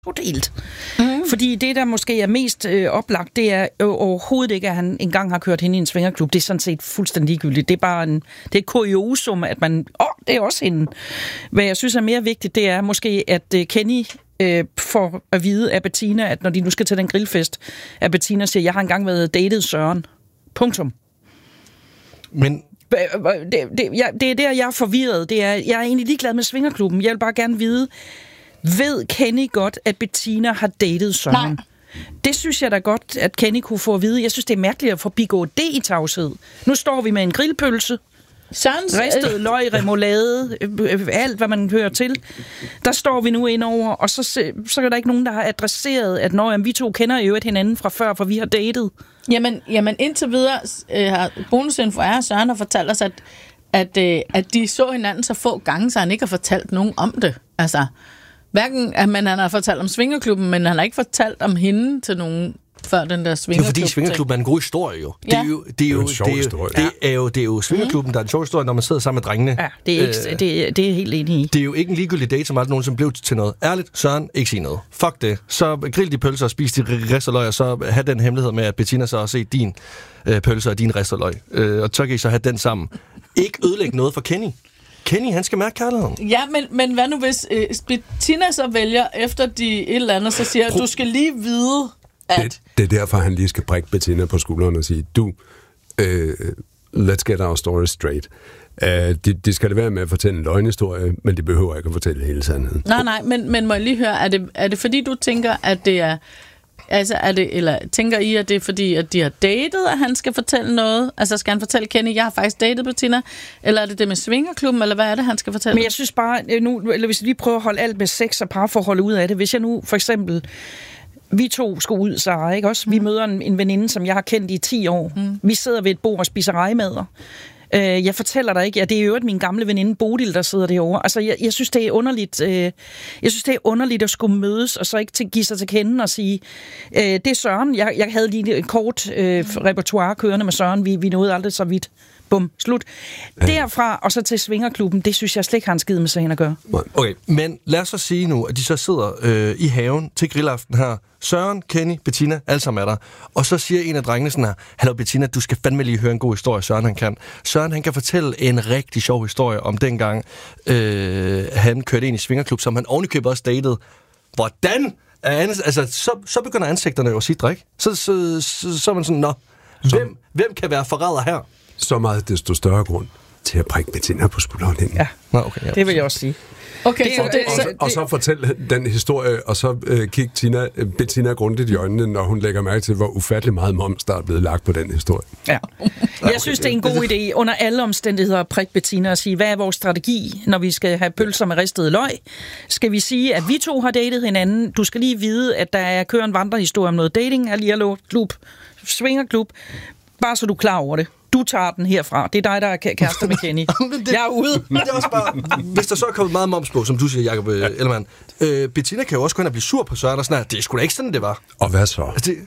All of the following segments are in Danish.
todelt. Fordi det, der måske er mest oplagt, det er overhovedet ikke, at han engang har kørt hende i en svingerklub. Det er sådan set fuldstændig ligegyldigt. Det er bare det er et kuriosum, at man... det er også hende. Hvad jeg synes er mere vigtigt, det er måske, at Kenny får at vide af Bettina, at når de nu skal til den grillfest, at Bettina siger, jeg har engang været datet Søren. Punktum. Men... Det er der, jeg er forvirret. Jeg er egentlig ligeglad med svingerklubben. Jeg vil bare gerne vide... Ved Kenny godt, at Bettina har datet Søren? Nej. Det synes jeg da godt, at Kenny kunne få at vide. Jeg synes, det er mærkeligt at forbigå det i tavshed. Nu står vi med en grillpølse. Ristet løg, remoulade, alt hvad man hører til. Der står vi nu indover, og så er der ikke nogen, der har adresseret, at vi to kender jo hinanden fra før, for vi har datet. Jamen indtil videre har bonusinfo Søren har fortalt os, at de så hinanden så få gange, så han ikke har fortalt nogen om det. Altså... Hverken, men han har fortalt om svingerklubben, men han har ikke fortalt om hende til nogen før den der svingerklub. Det er fordi svingerklubben er en god historie jo. Ja. Det er jo svingerklubben, der er en sjov historie, når man sidder sammen med drengene. Ja, det er helt enig i. Det er jo ikke en ligegyldig date, som aldrig nogen som blev til noget. Ærligt, Søren, ikke sige noget. Fuck det. Så grill de pølser og spis de risteløg, og så have den hemmelighed med, at Bettina så har set din pølser og din risteløg. Og så kan I så have den sammen. Ikke ødelægge noget for Kenny. Kenny, han skal mærke kærligheden. Ja, men hvad nu hvis Bettina så vælger, efter de et eller andet, så siger, du skal lige vide, at... Det er derfor, han lige skal prikke Bettina på skulderen og sige, let's get our story straight. De skal det være med at fortælle en løgnehistorie, men de behøver ikke at fortælle hele sandheden. Nej, men må jeg lige høre, er det fordi, du tænker, at det er... Altså, eller tænker I, at det er fordi, at de har datet, at han skal fortælle noget? Altså, skal han fortælle Kenny, jeg har faktisk datet Bettina? Eller er det med svingerklubben, eller hvad er det, han skal fortælle? Men jeg synes bare, nu, eller hvis vi lige prøver at holde alt med sex og parforhold ud af det. Hvis jeg nu, for eksempel, vi to skulle ud, Sarah, ikke også? Vi møder en veninde, som jeg har kendt i 10 år. Vi sidder ved et bord og spiser rejemader. Jeg fortæller dig ikke, det er jo min gamle veninde Bodil, der sidder derovre. Altså, jeg synes, det er underligt. Jeg synes, det er underligt at skulle mødes, og så ikke give sig til kende og sige, det er Søren. Jeg havde lige et kort repertoire kørende med Søren. Vi nåede aldrig så vidt. Bum, slut. Derfra og så til svingerklubben, det synes jeg slet ikke har en skid med sagen at gøre. Okay, men lad os så sige nu, at de så sidder i haven til grillaften her. Søren, Kenny, Bettina, alle sammen er der. Og så siger en af drengene sådan her, hallo Bettina, du skal fandme lige høre en god historie, Søren han kan. Søren han kan fortælle en rigtig sjov historie om dengang, han kørte ind i svingerklub, som han ovenikøbet også datede. Hvordan? Altså, så begynder ansigterne jo at sige drik. Så er man sådan, hvem kan være forræder her? Så meget desto større grund til at prikke Bettina på skulderen. Ja, det vil jeg også sige. Okay, og så fortæl den historie, og så kig Bettina grundigt i øjnene, når hun lægger mærke til, hvor ufattelig meget moms, der er blevet lagt på den historie. Ja. Jeg synes, det er en god idé under alle omstændigheder at prikke Bettina og sige, hvad er vores strategi, når vi skal have pølser med ristede løg? Skal vi sige, at vi to har datet hinanden? Du skal lige vide, at der kører en vandrehistorie om noget dating, klub, svingerklub, bare så du er klar over det. Du tager den herfra. Det er dig, der er kærester med Kenny. Jeg er ude. Det er også bare, hvis der så er kommet meget moms på, som du siger, Jacob Ellemann, Bettina kan jo også gå ind og blive sur på Søren og sådan her. Det er sgu da ikke sådan, det var. Og hvad så?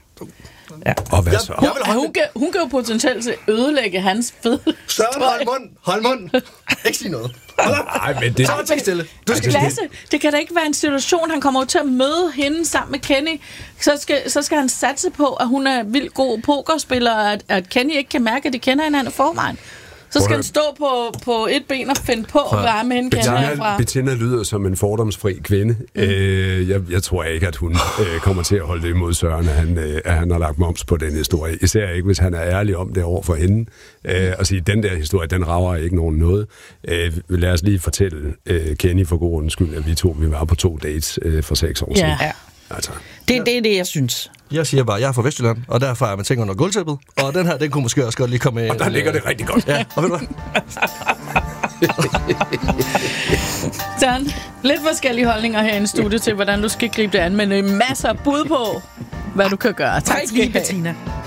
Og hvad så? Hun kan jo potentielt ødelægge hans fed. Søren, hold mund. Ikke sige noget. Nej, men det... Så tænk stille. Lasse, det kan da ikke være en situation, han kommer til at møde hende sammen med Kenny. Så skal han satse på, at hun er vildt god pokerspiller, og at Kenny ikke kan mærke, at de kender hinanden i forvejen. Så skal han stå på et ben og finde på, hvad er med hende kender herfra. Bettina lyder som en fordomsfri kvinde. Jeg tror ikke, at hun kommer til at holde det imod Søren, at han har lagt moms på den historie. Især ikke, hvis han er ærlig om det over for hende. Og sige, den der historie, den rager ikke nogen noget. Lad os lige fortælle Kenny for god ordens skyld, at vi var på 2 dates for 6 år siden. Ja. Altså. Det er det, jeg synes. Jeg siger bare, jeg er fra Vestjylland, og derfor er man tænker under gulvtæppet. Og den her, den kunne måske også godt lige komme med. Og der ligger det rigtig godt. Ja, og ved du hvad? Sådan, lidt forskellige holdninger her i studiet til, hvordan du skal gribe det an, men masser af bud på, hvad du kan gøre. Tak skal I have. Bettina.